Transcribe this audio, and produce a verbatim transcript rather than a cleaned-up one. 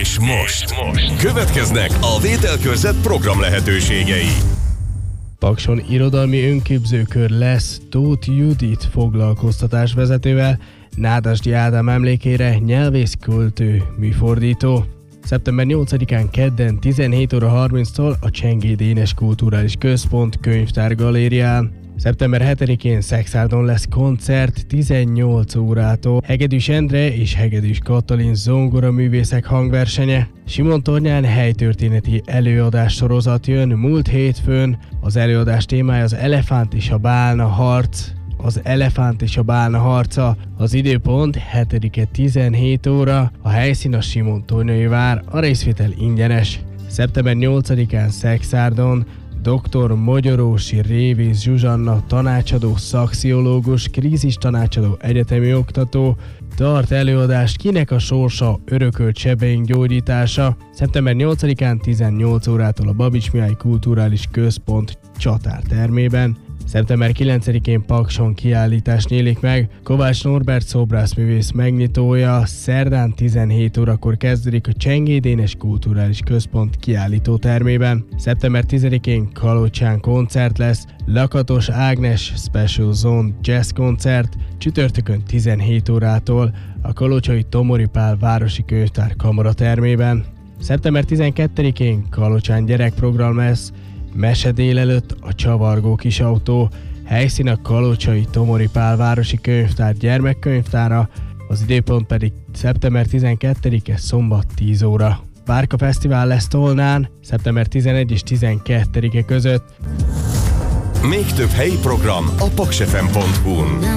És most, most következnek a vételkörzet program lehetőségei. Pakson irodalmi önképzőkör lesz Tóth Judit foglalkoztatásvezetővel, Nádasdy Ádám emlékére nyelvész-költő, műfordító. szeptember nyolcadikán kedden tizenhét óra harminctól a Csengéd Énes Kulturális Központ könyvtár galérián. szeptember hetedikén Szexárdon lesz koncert tizennyolc órától. Hegedűs Endre és Hegedűs Katalin zongoraművészek hangversenye. Simontornyán helytörténeti előadás sorozat jön múlt hétfőn. Az előadás témája az elefánt és a bálna harc. Az elefánt és a bálna harca. Az időpont hetedike tizenhét óra. A helyszín a Simontornyai vár. A részvétel ingyenes. szeptember nyolcadikán Szexárdon doktor Magyarósi Révész Zsuzsanna tanácsadó, szaxiológus, krízis tanácsadó, egyetemi oktató tart előadást Kinek a sorsa, örökölt sebeink gyógyítása. szeptember nyolcadikán tizennyolc órától a Babics Mihály Kulturális Központ csatártermében. szeptember kilencedikén Pakson kiállítás nyílik meg, Kovács Norbert szobrászművész megnyitója, szerdán tizenhét órakor kezdődik a Csengéd Énes Kulturális Központ kiállítótermében. szeptember tizedikén Kalocsán koncert lesz, Lakatos Ágnes Special Zone Jazz koncert, csütörtökön tizenhét órától a kalocsai Tomori Pál Városi Könyvtár kamaratermében. szeptember tizenkettedikén Kalocsán gyerekprogram lesz, mese délelőtt a Csavargó kisautó, helyszín a Kalocsai Tomori Pál Városi Könyvtár gyermekkönyvtára, az időpont pedig szeptember tizenkettedike szombat tíz óra. Várka Fesztivál lesz Tolnán, szeptember tizenegy és tizenkettedike között. Még több helyi program a paksefem pont hu-n.